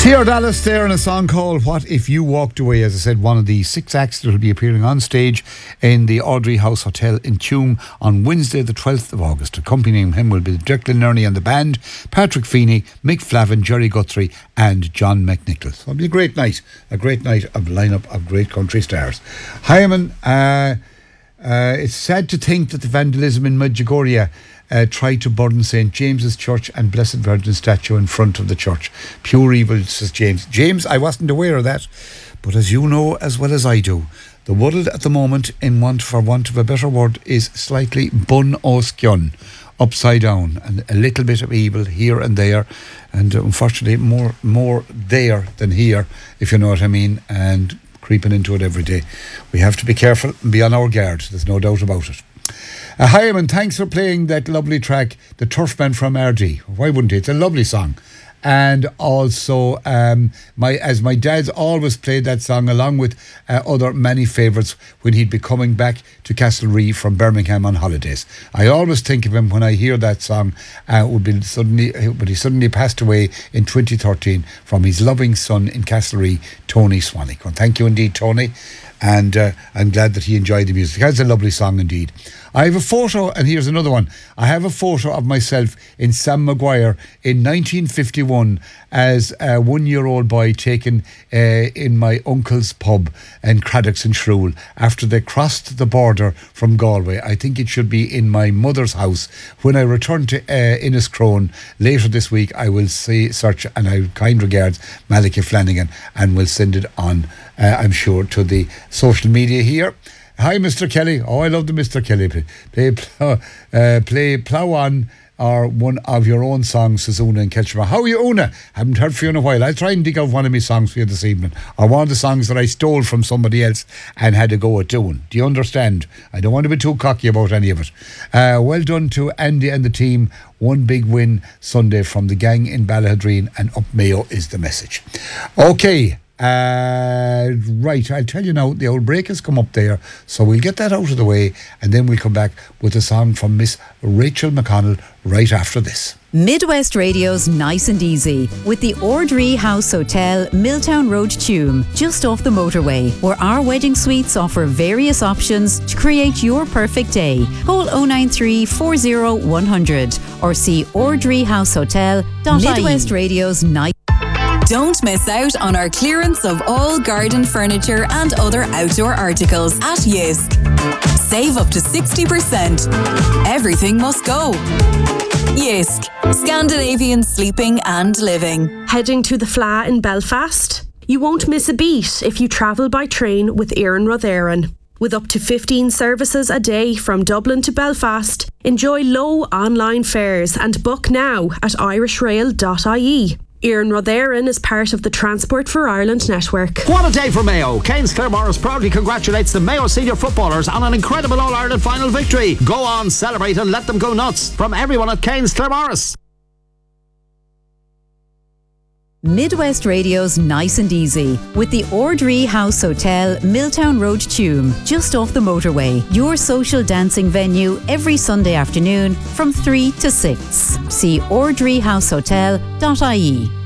T.R. Dallas there in a song called What If You Walked Away. As I said, one of the 6 acts that will be appearing on stage in the Audrey House Hotel in Tuam on Wednesday the 12th of August. Accompanying him will be Declan Nerney and the band, Patrick Feeney, Mick Flavin, Jerry Guthrie and John McNicholas. So it'll be a great night of a lineup of great country stars. Hyman, it's sad to think that the vandalism in Medjugorje tried to burn St. James's Church and Blessed Virgin statue in front of the church. Pure evil, says James. James, I wasn't aware of that, but as you know as well as I do, the world at the moment, for want of a better word, is slightly bun oscion, upside down, and a little bit of evil here and there, and unfortunately more there than here, if you know what I mean, and creeping into it every day. We have to be careful and be on our guard. There's no doubt about it. Hyman, thanks for playing that lovely track, The Turfman from RD. Why wouldn't he? It's a lovely song. And also, my dad's always played that song along with other many favourites when he'd be coming back to Castlereagh from Birmingham on holidays. I always think of him when I hear that song. But he suddenly passed away in 2013 from his loving son in Castlereagh, Tony Swanick. Well, thank you indeed, Tony. And I'm glad that he enjoyed the music. That's a lovely song indeed. I have a photo, and here's another one. I have a photo of myself in Sam Maguire in 1951 as a 1-year-old boy taken in my uncle's pub in Craddock's in Shrule after they crossed the border from Galway. I think it should be in my mother's house. When I return to Inniscrone later this week, I will search, and I kind regards Malachy Flanagan, and will send it on, I'm sure, to the social media here. Hi, Mr. Kelly. Oh, I love the Mr. Kelly. Play Plough On, or one of your own songs, says Una in Kelchma. How are you, Una? Haven't heard from you in a while. I'll try and dig out one of my songs for you this evening, or one of the songs that I stole from somebody else and had to go at doing. Do you understand? I don't want to be too cocky about any of it. Well done to Andy and the team. One big win Sunday from the gang in Ballahadreen, and up Mayo is the message. Okay. Right, I'll tell you now, the old break has come up there, so we'll get that out of the way, and then we'll come back with a song from Miss Rachel McConnell right after this. Midwest Radio's Nice and Easy with the Audrey House Hotel, Milltown Road, Tuam, just off the motorway, where our wedding suites offer various options to create your perfect day. Call 093 40 100 or see audreyhousehotel.ie. Midwest Radio's Nice. Don't miss out on our clearance of all garden furniture and other outdoor articles at Jysk. Save up to 60%. Everything must go. Jysk, Scandinavian sleeping and living. Heading to the Fleadh in Belfast? You won't miss a beat if you travel by train with Éireann Rothéireann. With up to 15 services a day from Dublin to Belfast, enjoy low online fares and book now at irishrail.ie. Éireann Rothéireann is part of the Transport for Ireland network. What a day for Mayo. Cairns Claremorris proudly congratulates the Mayo senior footballers on an incredible All-Ireland final victory. Go on, celebrate and let them go nuts. From everyone at Cairns Claremorris. Midwest Radio's Nice and Easy with the Audrey House Hotel, Milltown Road, Tuam, just off the motorway. Your social dancing venue every Sunday afternoon from 3 to 6. See audreyhousehotel.ie.